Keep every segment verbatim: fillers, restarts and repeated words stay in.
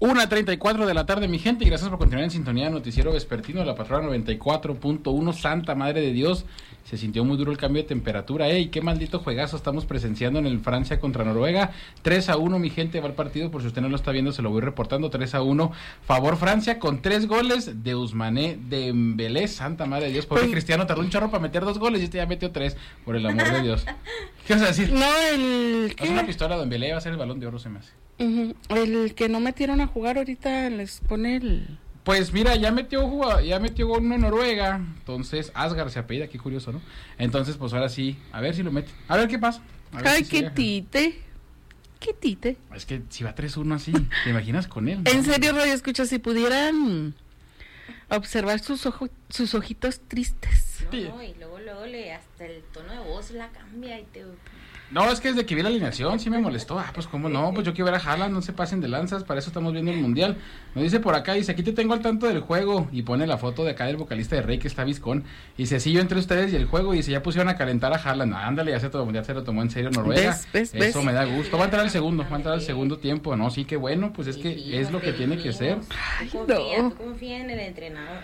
una treinta y cuatro de la tarde, mi gente, y gracias por continuar en sintonía de Noticiero Vespertino de la Patrona noventa y cuatro punto uno. Santa madre de Dios, se sintió muy duro el cambio de temperatura. ¡Ey, qué maldito juegazo estamos presenciando en el Francia contra Noruega! tres a uno, mi gente, va el partido, por si usted no lo está viendo, se lo voy reportando. tres a uno, favor Francia, con tres goles de Ousmane Dembélé. Santa madre de Dios, pobre pues, Cristiano tardó un chorro para meter dos goles y este ya metió tres, por el amor de Dios. ¿Qué vas a decir? No, el... Es una pistola, Dembélé va a ser el Balón de Oro, se me hace. Uh-huh. El que no metieron a jugar ahorita les pone el... Pues mira, ya metió ya metió uno en Noruega, entonces Asgard se apellida, qué curioso, ¿no? Entonces, pues ahora sí, a ver si lo mete. A ver qué pasa. Ver Ay, si qué tite. Qué tite. Es que si va tres uno así, ¿te imaginas con él? En serio, Radio Escucha, si pudieran observar sus ojos, sus ojitos tristes. No, y luego, luego le, hasta el tono de voz la cambia y te... No, es que desde que vi la alineación sí me molestó. Ah, pues cómo no, pues yo quiero ver a Haaland, no se pasen de lanzas, para eso estamos viendo el mundial. Nos dice por acá, dice, aquí te tengo al tanto del juego, y pone la foto de acá del vocalista de Rey, que está viscón, y dice, sí, yo entre ustedes y el juego, y dice, ya pusieron a calentar a Haaland. Ah, ándale, ya se, todo, ya se lo tomó en serio Noruega. ¿Ves, ves, eso ves? me da gusto. Va a entrar el segundo, va a entrar el segundo tiempo, ¿no? Sí, qué bueno, pues es que sí, es lo que tiene que ser. Ay, Tú confía, no. tú confía en el entrenador.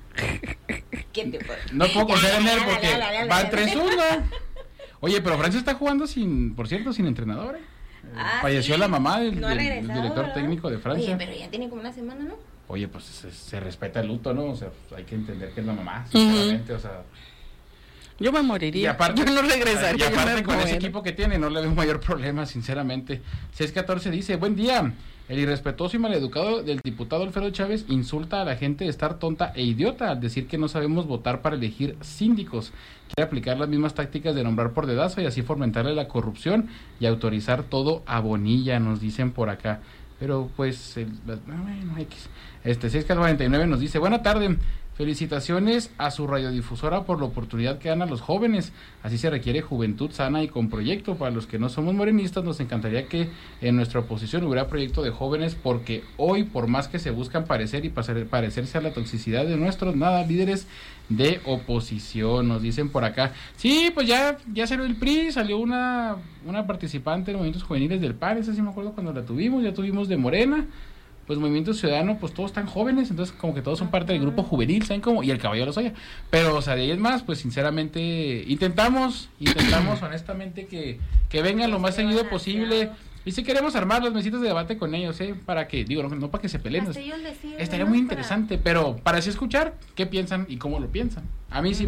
¿Qué te puedo? No puedo confiar en él Ya, porque ya, ya, ya, ya, va ya. tres uno. Oye, pero Francia está jugando sin, por cierto, sin entrenador, ¿eh? Ah, Falleció sí. la mamá del, No ha del- del regresado, director ¿verdad? técnico de Francia. Oye, pero ya tiene como una semana, ¿no? Oye, pues se, se respeta el luto, ¿no? O sea, pues, hay que entender que es la mamá, Ujú. sinceramente, o sea... Yo me moriría. Y aparte, yo no regresaría. y yo aparte me con ese muero. equipo que tiene, no le veo mayor problema, sinceramente. seis catorce dice, buen día, el irrespetuoso y maleducado del diputado Alfredo Chávez insulta a la gente de estar tonta e idiota al decir que no sabemos votar para elegir síndicos. Quiere aplicar las mismas tácticas de nombrar por dedazo y así fomentarle la corrupción y autorizar todo a Bonilla, nos dicen por acá. Pero pues, el, bueno, X. Este seis cuarenta y nueve nos dice, buena tarde, felicitaciones a su radiodifusora por la oportunidad que dan a los jóvenes. Así se requiere juventud sana y con proyecto. Para los que no somos morenistas, nos encantaría que en nuestra oposición hubiera proyecto de jóvenes, porque hoy, por más que se buscan parecer y pasar, parecerse a la toxicidad de nuestros nada líderes de oposición, nos dicen por acá. Sí, pues ya ya salió el P R I, salió una una participante de movimientos juveniles del P A N, esa sí me acuerdo cuando la tuvimos, ya tuvimos de Morena. Pues Movimiento Ciudadano, pues todos están jóvenes, entonces como que todos son parte del grupo juvenil, ¿saben cómo? Y el Caballo de los Oya. Pero, o sea, de ahí es más, pues sinceramente, intentamos, intentamos honestamente que, que vengan lo más seguido posible. Y si queremos armar las mesitas de debate con ellos, ¿eh? Para que, digo, no, no para que se peleen. Hasta ellos les sirve, Estaría ¿no? muy Para- interesante, pero para así escuchar qué piensan y cómo lo piensan. A mí sí